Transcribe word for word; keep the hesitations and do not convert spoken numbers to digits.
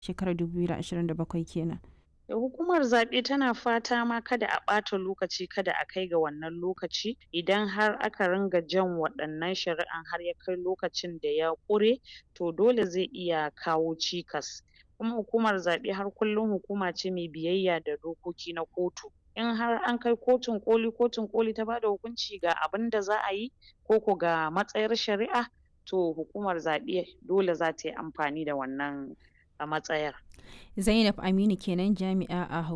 shekarar dubu biyu da ashirin da bakwai kenan. Da hukumar zaɓe tana fata ma kada a ɓata lokaci, kada a kai ga wannan lokaci. Idan har aka ringa jan waɗannan shari'an har ya kai lokacin da ya ƙure, to dole zai iya kawo cikas. Kuma hukumar zaɓe har kullum hukuma ce mai biyayya da dokoki na kotu. In har an kai kotun ƙoli, kotun ƙoli ta bada hukunci ga abinda za a yi ko ko ga matsayar shari'a, to hukumar zaɓe dole za ta yi amfani da wannan a matsayar. Zainab Aminu kenan jami'a a